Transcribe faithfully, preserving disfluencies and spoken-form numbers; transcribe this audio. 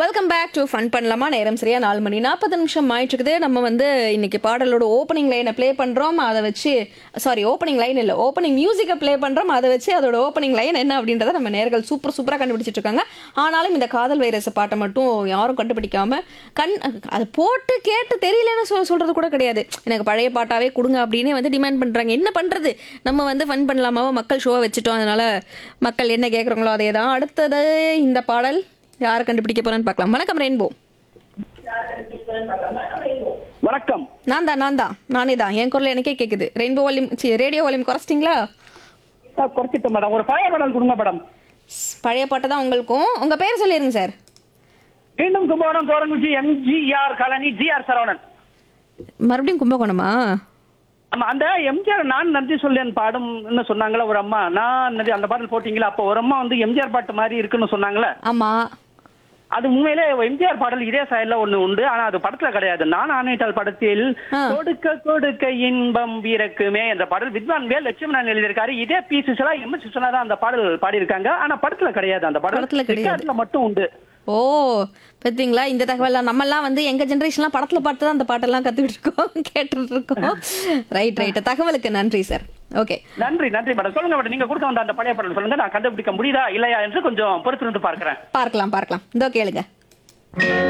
Welcome back to fun பண்ணலாமா. நேரம் சரியா நாலு மணி நாற்பது நிமிஷம் ஆயிட்டு இருக்குது. நம்ம வந்து இன்னைக்கு பாடலோட ஓப்பனிங் லைனை ப்ளே பண்ணுறோம். அதை வச்சு சாரி ஓப்பனிங் லைன் இல்லை ஓப்பனிங் மியூசிக்கை ப்ளே பண்ணுறோம். அதை வச்சு அதோட ஓப்பனிங் லைன் என்ன அப்படின்றத நம்ம நேர்கள் சூப்பர் சூப்பராக கண்டுபிடிச்சிட்டு இருக்காங்க. ஆனாலும் இந்த காதல் வைரஸ் பாட்டை மட்டும் யாரும் கண்டுபிடிக்காம கண் அதை போட்டு கேட்டு தெரியலன்னு சொல் சொல்கிறது கூட கிடையாது. எனக்கு பழைய பாட்டாவே கொடுங்க அப்படின்னு வந்து டிமாண்ட் பண்ணுறாங்க. என்ன பண்ணுறது, நம்ம வந்து ஃபன் பண்ணலாமாவோ மக்கள் ஷோவை வச்சுட்டோம். அதனால மக்கள் என்ன கேட்குறாங்களோ அதே தான். அடுத்தது இந்த பாடல் யாரை கண்டுபிடிக்க போறேன்னு பார்க்கலாம். வணக்கம் ரெயின்போ. வணக்கம். நான் தான் நான் தான் நானே தான். என் குரல் எனக்கே கேட்குது. Rainbow volume radio volume குறைச்சிட்டிங்களா? குறைச்சிட்டேன் madam. ஒரு பழைய பாடல் கொடுங்க மேடம். பழைய பாட்டு தான் உங்களுக்கும். உங்க பேர் சொல்லிருங்க சார். மீண்டும் கும்பகோணம் தோரங்குச்சி எம்ஜிஆர் காலனி ஜிஆர் சரவணன். மறுபடியும் கும்பகோணமா? ஆமா, அந்த எம்ஜிஆர் நான் நன்றி சொல்லேன் பாடும் சொன்னாங்களா ஒரு அம்மா. நான் நன்றி அந்த பாடல் போட்டீங்களா? அப்போ ஒரு அம்மா வந்து எம்ஜிஆர் பாட்டு மாதிரி இருக்குன்னு சொன்னாங்களே. ஆமா, அது உண்மையிலே எம்ஜிஆர் பாடல் இதே சைடுல ஒண்ணு உண்டு. ஆனா அது படத்துல கிடையாது. நான் ஆணையிட்டால் படத்தில் கொடுக்க கொடுக்க இன்பம் வீரக்குமே என்ற பாடல் வித்வான் வேல் லட்சுமணன் எழுதியிருக்காரு. இதே B Susheela M S Susheela தான் அந்த பாடல் பாடியிருக்காங்க. ஆனா படத்துல கிடையாது. அந்த பாடல் கிடையாது, மட்டும் உண்டு. ஓ பார்த்தீங்களா, இந்த தகவல் நம்மெல்லாம் வந்து எங்க ஜென்ரேஷன்லாம் படத்துல பார்த்து தான் அந்த பாட்டெல்லாம் கத்துக்கிட்டு இருக்கோம், கேட்டுட்டு இருக்கோம். ரைட் ரைட் தகவலுக்கு நன்றி சார். ஓகே, நன்றி நன்றி மேடம். சொல்லுங்க மேடம், நீங்க கொடுக்க வந்த அந்த பழைய பாடல் சொல்லுங்க. நான் கண்டுபிடிக்க முடியுதா இல்லையா என்று கொஞ்சம் பொறுத்திருந்து பார்க்கிறேன். பார்க்கலாம் பார்க்கலாம். இதோ கேளுங்க.